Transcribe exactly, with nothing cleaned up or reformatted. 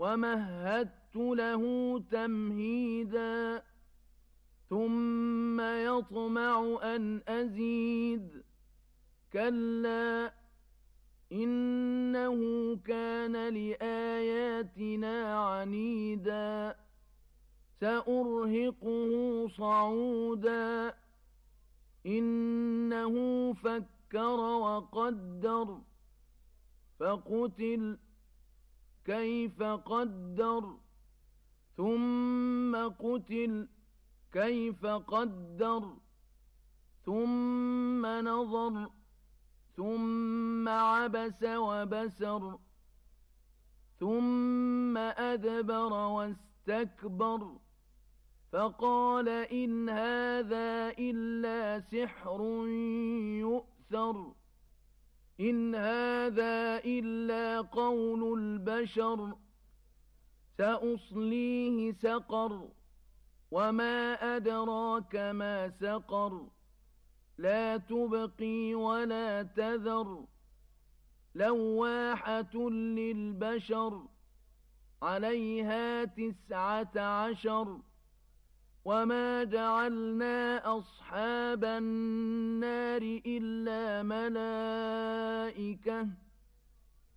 ومهدت له تمهيدا ثم يطمع أن أزيد كلا إنه كان لآياتنا عنيدا سأرهقه صعودا إنه فكر وقدر فقتل كيف قدر ثم قتل كيف قدر ثم نظر ثم عبس وبسر ثم أدبر واستكبر فقال إن هذا إلا سحر يؤثر إن هذا إلا قول البشر سأصليه سقر وما أدراك ما سقر لا تبقي ولا تذر لواحة للبشر عليها تسعة عشر وما جعلنا أصحاب النار إلا ملائكة